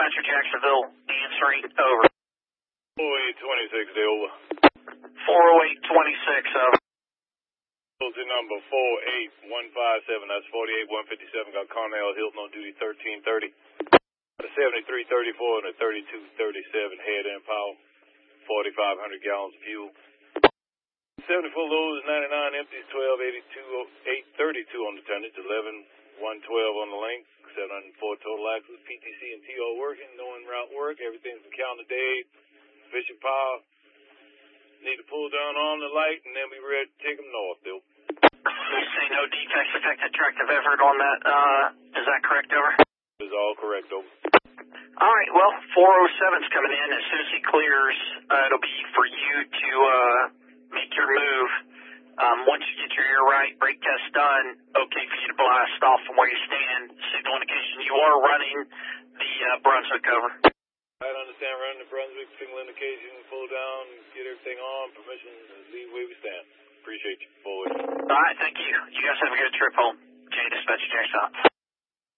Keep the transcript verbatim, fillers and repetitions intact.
Dispatcher Jacksonville, answering, over. four oh eight twenty-six, day over. four oh eight twenty-six, over. To number four eight one five seven, that's forty-eight one fifty-seven, got Cornell Hilton on duty thirteen thirty. A seventy-three thirty-four and a thirty-two thirty-seven, head in power, forty-five hundred gallons of fuel. seventy-four lows, ninety-nine empties, twelve eighty-two, eight thirty-two on the tonnage, eleven one twelve on the length, seven hundred four total axles, P T C and T O working, no en route work, everything's in count today, sufficient power. Need to pull down on the light and then be ready to take them north, Bill. You say no defects affected tractive effort on that, uh, is that correct, over? Is all correct, over. All right, well, four oh seven's coming in. As soon as he clears, uh, it'll be for you to uh, make your move. Um, once you get your air right, brake test done, okay for you to blast off from where you stand. Signal indication you are running the uh, Brunswick, over. I understand running the Brunswick, signal indication, pull down, get everything on, permission to leave where we stand. Appreciate you, forward. All right, thank you. You guys have a good trip home. J Dispatch Jackson.